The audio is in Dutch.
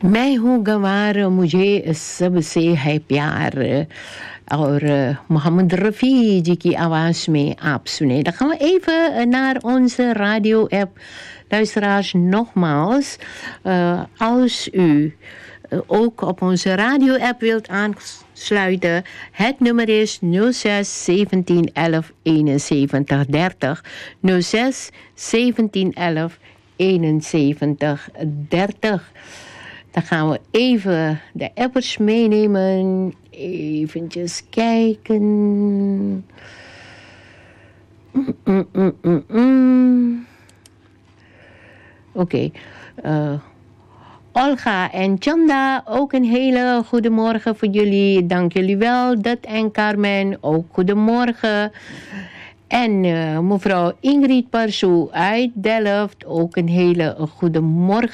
मैं हूँ गंवार मुझे सबसे है प्यार और Mohammed Rafi जी की आवाज़ में आप सुने. Dan gaan we even naar onze radio-app. Luisteraars, nogmaals, als u ook op onze radio-app wilt aansluiten, het nummer is 06 17 11 71 30. 06 17 11 71 30. Dan gaan we even de appers meenemen. Eventjes kijken. Oké. Olga en Chanda, ook een hele goede morgen voor jullie. Dank jullie wel. Dat en Carmen, ook goedemorgen. En mevrouw Ingrid Parsou uit Delft, ook een hele goede morgen.